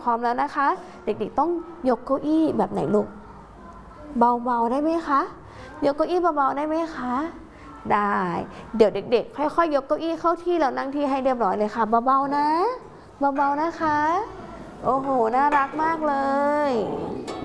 ร้อมแล้วนะคะเด็กๆต้องยกเก้าอี้แบบไหนลูกเบาๆได้ไหมคะยกเก้าอี้เบาๆได้ไหมคะได้เดี๋ยวเด็กๆค่อยๆยกเก้าอี้เข้าที่แล้วนั่งที่ให้เรียบร้อยเลยค่ะเบาๆนะเบาๆนะคะโอ้โหน่ารักมากเลย